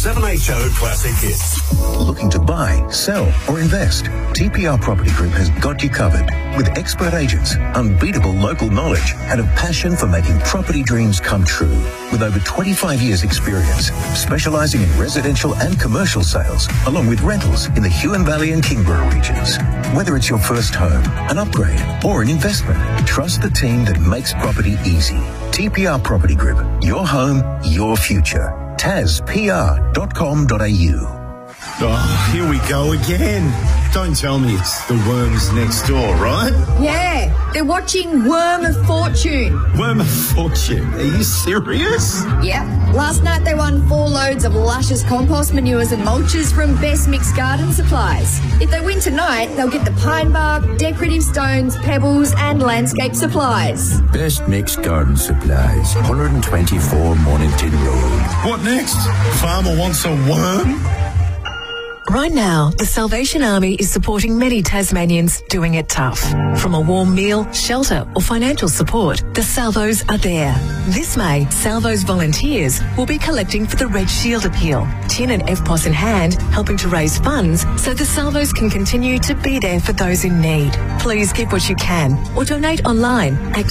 7HO Classic Hits. Looking to buy, sell or invest? TPR Property Group has got you covered. With expert agents, unbeatable local knowledge and a passion for making property dreams come true. With over 25 years experience, specialising in residential and commercial sales, along with rentals in the Huon Valley and Kingborough regions. Whether it's your first home, an upgrade or an investment, trust the team that makes property easy. TPR Property Group, your home, your future. TazPR.com.au. Oh, here we go again. Don't tell me it's the worms next door, right? Yeah, they're watching Worm of Fortune. Worm of Fortune? Are you serious? Yep. Last night they won 4 loads of luscious compost manures and mulches from Best Mixed Garden Supplies. If they win tonight, they'll get the pine bark, decorative stones, pebbles and landscape supplies. Best Mixed Garden Supplies, 124 Mornington Road. What next? Farmer wants a worm? Right now, the Salvation Army is supporting many Tasmanians doing it tough. From a warm meal, shelter or financial support, the Salvos are there. This May, Salvos volunteers will be collecting for the Red Shield Appeal, tin and FPOS in hand, helping to raise funds so the Salvos can continue to be there for those in need. Please give what you can or donate online at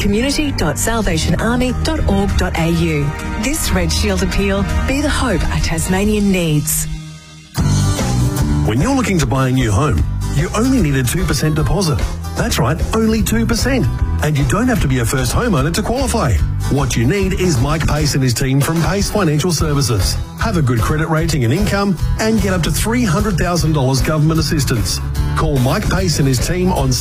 community.salvationarmy.org.au. This Red Shield Appeal, be the hope a Tasmanian needs. When you're looking to buy a new home, you only need a 2% deposit. That's right, only 2%. And you don't have to be a first homeowner to qualify. What you need is Mike Pace and his team from Pace Financial Services. Have a good credit rating and income and get up to $300,000 government assistance. Call Mike Pace and his team on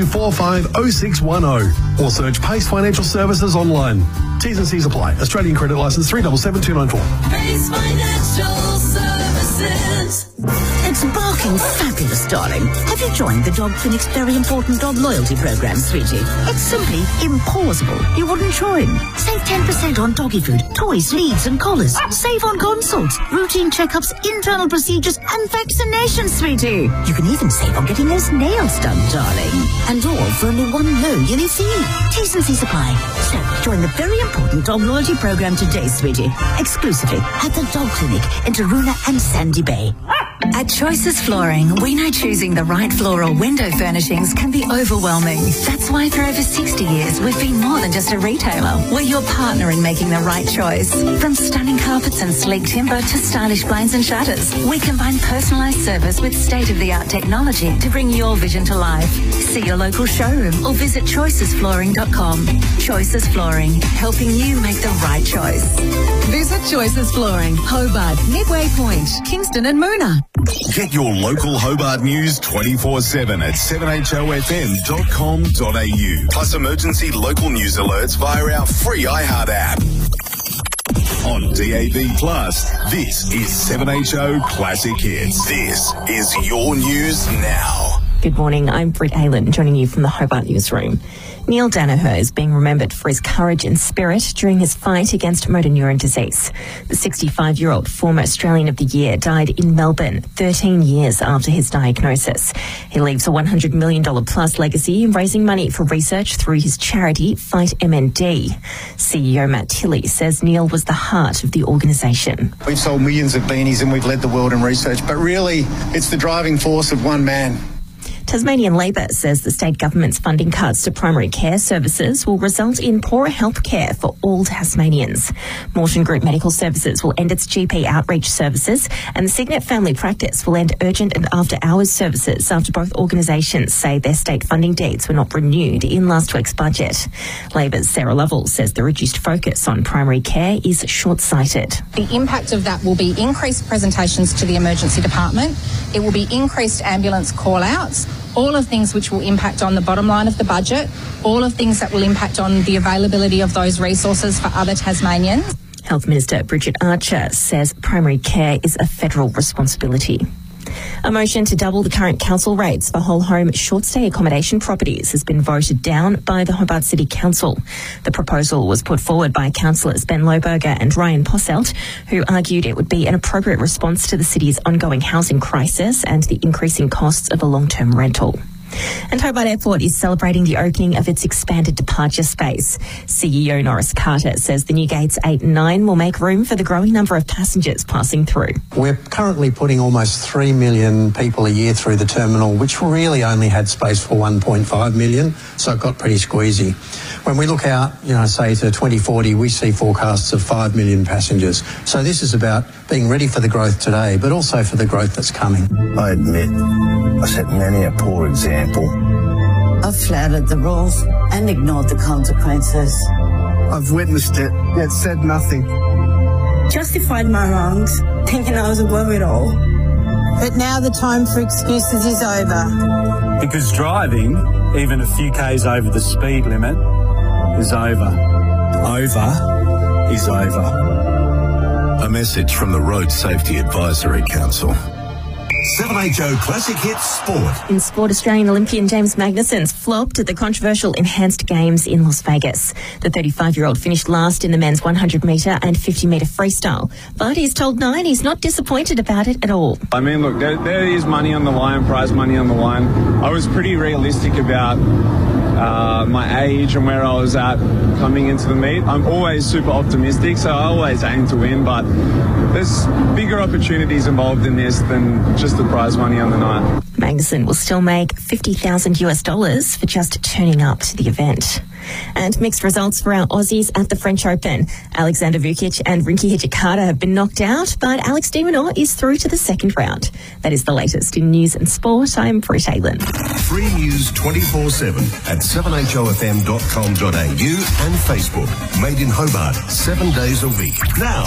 62450610 or search Pace Financial Services online. T's and C's apply. Australian credit licence 377294. Pace Financial Services. It's barking fabulous, darling. Have you joined the Dog Clinic's very important dog loyalty program, sweetie? It's simply implausible you wouldn't join. Save 10% on doggy food, toys, leads and collars. Save on consults, routine checkups, internal procedures and vaccinations, sweetie. You can even save on getting those nails done, darling. And all for only one low yearly fee. T's and C's apply. So, join the very important dog loyalty program today, sweetie. Exclusively at the Dog Clinic in Taroona and Sandy Bay. At Choices Flooring, we know choosing the right floor or window furnishings can be overwhelming. That's why for over 60 years, we've been more than just a retailer. We're your partner in making the right choice. From stunning carpets and sleek timber to stylish blinds and shutters, we combine personalised service with state-of-the-art technology to bring your vision to life. See your local showroom or visit choicesflooring.com. Choices Flooring, helping you make the right choice. Visit Choices Flooring, Hobart, Midway Point, Kingston and Moona. Get your local Hobart news 24/7 at 7HOFM.com.au. Plus emergency local news alerts via our free iHeart app. On DAB+, this is 7HO Classic Hits. This is your news now. Good morning, I'm Britt Aylan, joining you from the Hobart Newsroom. Neil Danaher is being remembered for his courage and spirit during his fight against motor neuron disease. The 65-year-old former Australian of the Year died in Melbourne 13 years after his diagnosis. He leaves a $100 million plus legacy, raising money for research through his charity Fight MND. CEO Matt Tilley says Neil was the heart of the organisation. We've sold millions of beanies and we've led the world in research, but really it's the driving force of one man. Tasmanian Labor says the state government's funding cuts to primary care services will result in poorer health care for all Tasmanians. Morton Group Medical Services will end its GP outreach services, and the Signet Family Practice will end urgent and after-hours services after both organisations say their state funding dates were not renewed in last week's budget. Labor's Sarah Lovell says the reduced focus on primary care is short-sighted. The impact of that will be increased presentations to the emergency department. It will be increased ambulance call-outs. All of things which will impact on the bottom line of the budget, all of things that will impact on the availability of those resources for other Tasmanians. Health Minister Bridget Archer says primary care is a federal responsibility. A motion to double the current council rates for whole home short stay accommodation properties has been voted down by the Hobart City Council. The proposal was put forward by councillors Ben Lohberger and Ryan Posselt, who argued it would be an appropriate response to the city's ongoing housing crisis and the increasing costs of a long-term rental. And Hobart Airport is celebrating the opening of its expanded departure space. CEO Norris Carter says the new gates 8 and 9 will make room for the growing number of passengers passing through. We're currently putting almost 3 million people a year through the terminal, which really only had space for 1.5 million, so it got pretty squeezy. When we look out, say to 2040, we see forecasts of 5 million passengers. So this is about being ready for the growth today, but also for the growth that's coming. I admit, I set many a poor example. I've flouted the rules and ignored the consequences. I've witnessed it, yet said nothing. Justified my wrongs, thinking I was above it all. But now the time for excuses is over. Because driving, even a few k's over the speed limit, is over. Over is over. A message from the Road Safety Advisory Council. 7HO Classic Hits Sport. In sport, Australian Olympian James Magnussen's flopped at the controversial Enhanced Games in Las Vegas. The 35-year-old finished last in the men's 100-metre and 50-metre freestyle, but he's told Nine he's not disappointed about it at all. I mean, look, there is money on the line, prize money on the line. I was pretty realistic about my age and where I was at coming into the meet. I'm always super optimistic, so I always aim to win, but there's bigger opportunities involved in this than just the prize money on the night. Magnussen will still make $50,000 for just turning up to the event. And mixed results for our Aussies at the French Open. Alexander Vukic and Rinky Hijikata have been knocked out, but Alex de Minaur is through to the second round. That is the latest in news and sport. I'm Britt Aylan. Free news 24/7 at 7hofm.com.au and Facebook. Made in Hobart 7 days a week. Now,